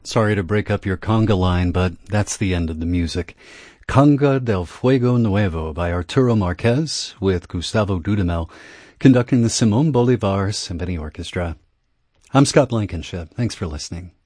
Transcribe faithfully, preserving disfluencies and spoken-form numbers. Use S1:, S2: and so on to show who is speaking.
S1: Sorry to break up your conga line, but that's the end of the music. Conga del Fuego Nuevo by Arturo Marquez with Gustavo Dudamel conducting the Simón Bolívar Symphony Orchestra. I'm Scott Blankenship. Thanks for listening.